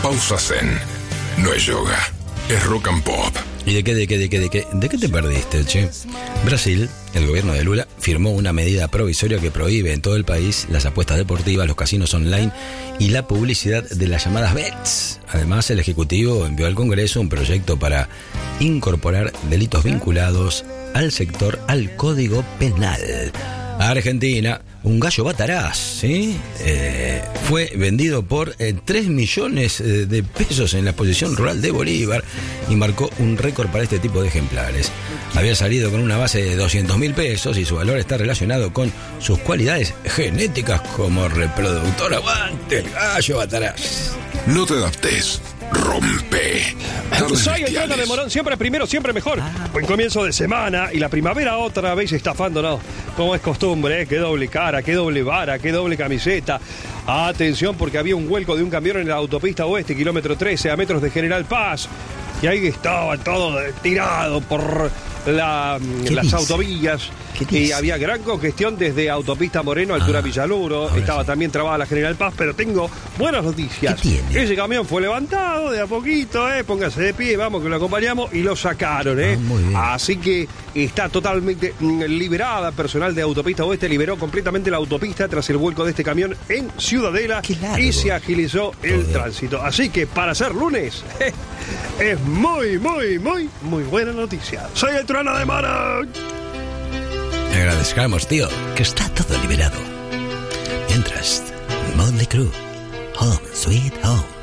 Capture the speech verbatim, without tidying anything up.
pausa zen. No es yoga, es rock and pop. ¿Y de qué, de qué, de qué, de qué, de qué te perdiste, che? Brasil, el gobierno de Lula, firmó una medida provisoria que prohíbe en todo el país las apuestas deportivas, los casinos online y la publicidad de las llamadas bets. Además, el Ejecutivo envió al Congreso un proyecto para incorporar delitos vinculados al sector al Código Penal. Argentina, un gallo Bataraz, ¿sí? Eh, fue vendido por eh, tres millones eh, de pesos en la exposición rural de Bolívar y marcó un récord para este tipo de ejemplares. Había salido con una base de doscientos mil pesos y su valor está relacionado con sus cualidades genéticas como reproductor. ¡Aguante el gallo Bataraz! No te adaptes, rompe. Soy el dueño de Morón, siempre primero, siempre mejor. Ah. Buen comienzo de semana y la primavera otra vez estafándonos, como es costumbre, ¿eh? Qué doble cara, qué doble vara, qué doble camiseta. Atención, porque había un vuelco de un camión en la autopista oeste, kilómetro trece, a metros de General Paz. Y ahí estaba todo tirado por la, las dice? autovías. Y había gran congestión desde Autopista Moreno, altura ah, Villaluro. Estaba sí. también trabada la General Paz, pero tengo buenas noticias. Ese camión fue levantado de a poquito, eh. Póngase de pie, vamos que lo acompañamos, y lo sacaron, eh. Ah, Así que está totalmente mm, liberada. Personal de Autopista Oeste liberó completamente la autopista tras el vuelco de este camión en Ciudadela y se agilizó el Todo. tránsito. Así que para ser lunes, eh, es muy, muy, muy, muy buena noticia. Soy el Trueno de Morón. Agradezcamos, tío, que está todo liberado. Mientras, Motley Crue, Home Sweet Home.